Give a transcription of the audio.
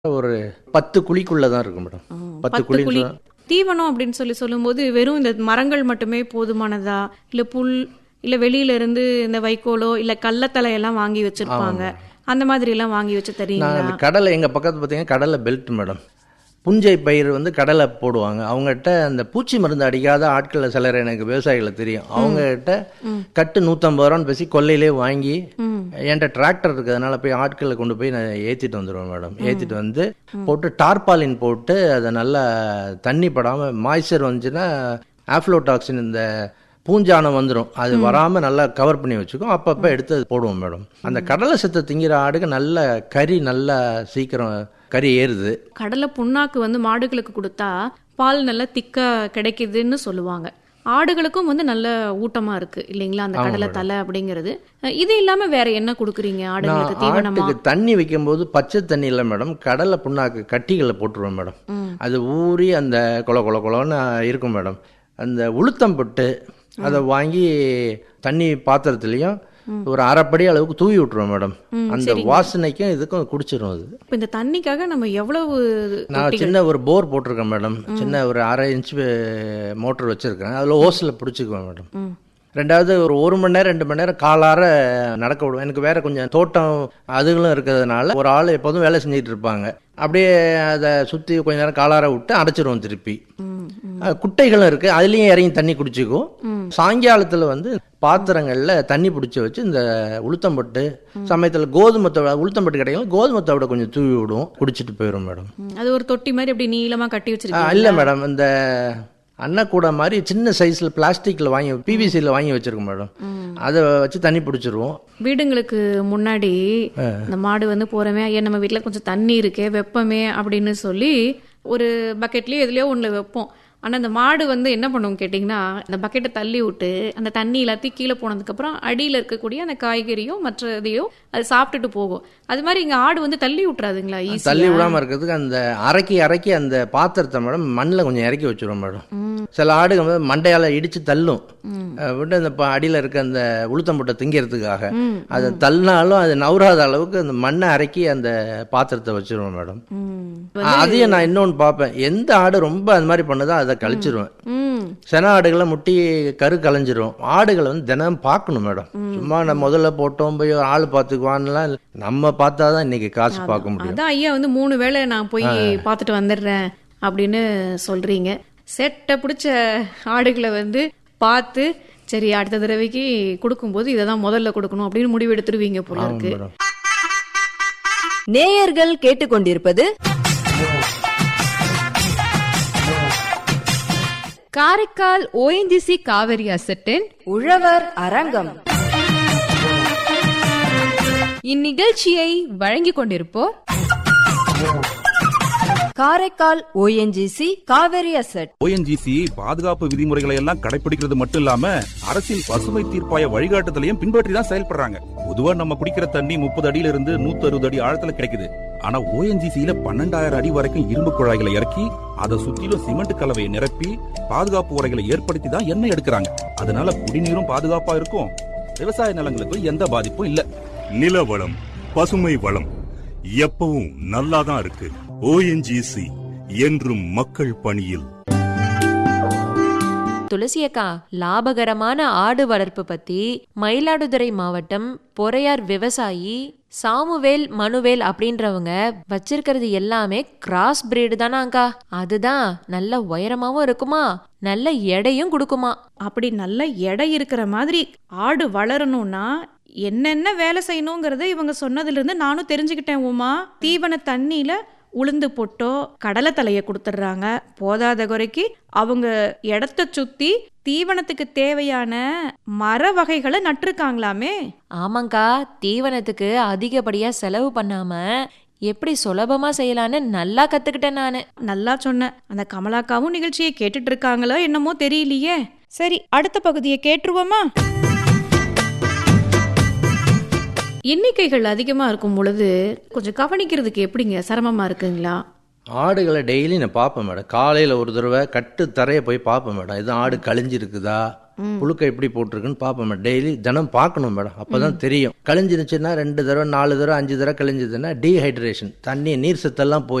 ஒரு 10 குழிக்குள்ள தான் இருக்கும் மேடம். 10 10 குழி குழி. தீவனம் அப்படின்னு சொல்லும்போது வெறும் இந்த மரங்கள் மட்டுமே போதுமானதா, இல்ல புல், இல்ல வெளியில இருந்து இந்த வைக்கோலோ இல்ல கள்ளத்தலை எல்லாம் வாங்கி வச்சிருப்பாங்க, அந்த மாதிரி எல்லாம் வாங்கி வச்சு நான் தரீங்களா? அந்த கடலை எங்கள் பக்கத்து பார்த்தீங்கன்னா கடலை பெல்ட் மேடம். புஞ்சை பயிர் வந்து கடலை போடுவாங்க. அவங்ககிட்ட அந்த பூச்சி மருந்து அடிக்காத ஆட்களில் சிலர் எனக்கு விவசாயிகளை தெரியும். அவங்ககிட்ட கட்டு 150 ரூபான்னு பேசி கொல்லையிலே வாங்கி என்கிட்ட டிராக்டர் இருக்கிறதுனால போய் ஆட்களை கொண்டு போய் நான் ஏற்றிட்டு வந்துடுவேன் மேடம். ஏற்றிட்டு வந்து போட்டு டார்பாலின் போட்டு அதை நல்லா தண்ணி படாமல் மாய்ச்சர் வந்துச்சுன்னா ஆஃப்ளோடாக்சின் இந்த பூஞ்சானம் வந்துடும், அது வராமல் நல்லா கவர் பண்ணி வச்சுக்கோம். அப்பப்போ எடுத்து அது போடுவோம் மேடம். அந்த கடலை சத்தை திங்கிற ஆடுக்கு நல்ல கறி நல்லா சீக்கிரம் கறி ஏறுது. கடலை புண்ணாக்கு வந்து மாடுகளுக்கு கொடுத்தா பால் நல்லா திக்கா கிடைக்குதுன்னு சொல்லுவாங்க. ஆடுகளுக்கும் வந்து நல்ல ஊட்டமா இருக்கு இல்லைங்களா அந்த கடலை தலை அப்படிங்கிறது. இது இல்லாம வேற என்ன கொடுக்குறீங்க ஆடுகளுக்கு தீவனமா? ஆட்டுக்கு தண்ணி வைக்கும்போது பச்சை தண்ணி இல்லை மேடம், கடலை புண்ணாக்கு கட்டிகளை போட்டுருவேன் மேடம். அது ஊறி அந்த கொல கொல கொலன்னு இருக்கும் மேடம். அந்த உளுத்தம் போட்டு அதை வாங்கி தண்ணி பாத்திரத்துலையும் ஒரு அரைப்படி அளவுக்கு தூவி விட்டுருவோம் மேடம். அந்த வாசனைக்கும் இதுக்கும் குடிச்சிடும் அது. இப்ப இந்த தண்ணிக்காக நம்ம எவ்வளவு நான் சின்ன ஒரு போர் போட்டிருக்கேன் மேடம். சின்ன ஒரு 1/2 இன்ச்சு மோட்டர் வச்சிருக்கேன். அதில் ஓஸில் பிடிச்சிக்குவேன் மேடம். ரெண்டாவது ஒரு மணி நேரம் 2 மணி நேரம் காலார நடக்க விடுவேன். எனக்கு வேற கொஞ்சம் தோட்டம் அதுகளும் இருக்கிறதுனால ஒரு ஆள் எப்போதும் வேலை செஞ்சுட்டு இருப்பாங்க. அப்படியே அதை சுற்றி கொஞ்ச நேரம் காலார விட்டு அடைச்சிருவோம் திருப்பி. குட்டைகளும் இருக்கு, அதுலேயும் இறங்கி தண்ணி குடிச்சிக்கும். சாயங்காலத்தில் வந்து பாத்திரங்களில் தண்ணி பிடிச்சி வச்சு இந்த உளுத்தம்பட்டு சமயத்தில் கோதுமத்தோட உளுத்தம்பட்டு கிடைக்கும், கோதுமத்தோட கொஞ்சம் தூவி விடுவோம், குடிச்சிட்டு போயிடும் மேடம். அது ஒரு தொட்டி மாதிரி அப்படி நீளமா கட்டி வச்சிருக்கீங்க? இல்லை மேடம், இந்த அன்னக்கூடை மாதிரி சின்ன சைஸில் பிளாஸ்டிக்கில் வாங்கி பிவிசியில் வாங்கி வச்சிருக்கோம் மேடம். அதை வச்சு தண்ணி பிடிச்சிருவோம். வீடுங்களுக்கு முன்னாடி இந்த மாடு வந்து போறமே, ஐயா நம்ம வீட்டில் கொஞ்சம் தண்ணி இருக்கே வெப்பமே அப்படின்னு சொல்லி ஒரு பக்கெட்லயோ எதுலயோ ஒன்றுல வைப்போம். ஆனால் அந்த மாடு வந்து என்ன பண்ணுவோம் கேட்டிங்கன்னா, அந்த பக்கெட்டை தள்ளி விட்டு அந்த தண்ணி எல்லாத்தையும் கீழே போனதுக்கப்புறம் அடியில் இருக்கக்கூடிய அந்த காய்கறியோ மற்றதையோ அது சாப்பிட்டுட்டு போகும். அது மாதிரி இங்கே ஆடு வந்து தள்ளி விட்டுறாதுங்களா? தள்ளி விடாமல் இருக்கிறதுக்கு அந்த அரைக்கி அந்த பாத்திரத்தை மேடம் மண்ணில் கொஞ்சம் இறக்கி வச்சுருவோம் மேடம். சில ஆடுகள் வந்து மண்டையால் இடித்து தள்ளும் விட்டு அந்த அடியில் இருக்க அந்த உளுத்தம்பட்டை திங்கிறதுக்காக. அதை தள்ளினாலும் அது நவுறாத அளவுக்கு அந்த மண்ணை அரைக்கி அந்த பாத்திரத்தை வச்சிருவோம் மேடம். அதையும் நான் இன்னொன்று பார்ப்பேன், எந்த ஆடு ரொம்ப அந்த மாதிரி பண்ணதோ அதை கழிச்சிருவேன். சென ஆடுகளை முட்டி கரு கலைஞ்சிரும். ஆடுகளை வந்து தினம் பார்க்கணும் மேடம். சும்மா நம்ம முதல்ல போட்டோம் போய் ஆள் பார்த்துக்குவான்லாம் நம்ம பார்த்தாதான் இன்னைக்கு காசு பார்க்க முடியும். அதான் ஐயா வந்து 3 வேளை நான் போய் பார்த்துட்டு வந்துடுறேன் அப்படின்னு சொல்றீங்க. செட்டை பிடிச்ச ஆடுகளை வந்து பார்த்து சரி அடுத்த தடவைக்கு கொடுக்கும்போது இதை தான் முதல்ல கொடுக்கணும் அப்படின்னு முடிவு எடுத்துருவீங்க போல இருக்கு. நேயர்கள் கேட்டுக்கொண்டிருப்பது காரைக்கால் ONGC காவிரி அசட்டின் உழவர் அரங்கம். இந்நிகழ்ச்சியை வழங்கிக் கொண்டிருப்போர் Karaikal ONGC Kaveri asset. ONGC பாதுகாப்பு விதிமுறைகளை எல்லாம் கடைபிடிக்கிறது மட்டும் இல்லாம அரசின் பசுமை தீர்ப்பாய வழிகாட்டுதலையும் பின்பற்றி தான் செயல்படுறாங்க. பொதுவா நம்ம குடிக்கிற தண்ணி 30 அடியில இருந்து 160 அடி ஆழத்துல கிடைக்குது. ஆனா ONGCல 12,000 அடி வரைக்கும் இரும்பு குழாய்களை இறக்கி அதை சுத்திலும் சிமெண்ட் கலவையை நிரப்பி பாதுகாப்பு உரைகளை ஏற்படுத்தி தான் எண்ணெய் எடுக்கிறாங்க. அதனால குடிநீரும் பாதுகாப்பா இருக்கும், விவசாய நிலங்களுக்கும் எந்த பாதிப்பும் இல்ல. நில வளம், பசுமை வளம் எப்பவும் நல்லாதான் இருக்கு. ONGC என்றும் மக்கள் பணியில். துளசி அக்கா, லாபகரமான ஆடு வளர்ப்பு பத்தி மயிலாடுதுறை மாவட்டம் பொறையார் விவசாயி சாமுவேல் மனுவேல் அப்படின்றவங்க வச்சிருக்கிறது எல்லாமே கிராஸ் பிரீடு தானாக்கா. அதுதான் நல்ல உயரமாவும் இருக்குமா, நல்ல எடையும் கொடுக்குமா. அப்படி நல்ல எடை இருக்கிற மாதிரி ஆடு வளரணும்னா என்னென்ன வேலை செய்யணுங்கிறத இவங்க சொன்னதுல இருந்து நானும் தெரிஞ்சுக்கிட்டேன் உமா. தீவன தண்ணியில உளுந்து போட்டோ கடலை தலையை கொடுத்துட்றாங்க. போதாத குறைக்கு அவங்க இடத்த சுத்தி தீவனத்துக்கு தேவையான மர வகைகளை நட்டிருக்காங்களாமே. ஆமாங்கா, தீவனத்துக்கு அதிகப்படியா செலவு பண்ணாம எப்படி சுலபமா செய்யலான்னு நல்லா கத்துக்கிட்டேன் நானு. நல்லா சொன்ன. அந்த கமலாக்காவும் நிகழ்ச்சியை கேட்டுட்டு இருக்காங்களோ என்னமோ தெரியலையே. சரி, அடுத்த பகுதியை கேட்டுருவோமா? எண்ணிக்கைகள் அதிகமா இருக்கும் பொழுது கொஞ்சம் கவனிக்கிறதுக்கு எப்படிங்க, சிரமமா இருக்குங்களா? ஆடுகளை டெய்லி நான் பார்ப்பேன் மேடம். காலையில் ஒரு தடவை கட்டு தரையை போய் பார்ப்பேன் மேடம். எதுவும் ஆடு கழிஞ்சிருக்குதா, புழுக்கை எப்படி போட்டிருக்குன்னு பார்ப்போம் மேடம். டெய்லி தினம் பார்க்கணும் மேடம், அப்பதான் தெரியும். கழிஞ்சிருச்சுன்னா 2 தடவை 4 தடவை 5 தடவை கழிஞ்சதுன்னா டீஹைட்ரேஷன், தண்ணி நீர் சத்தெல்லாம் போய்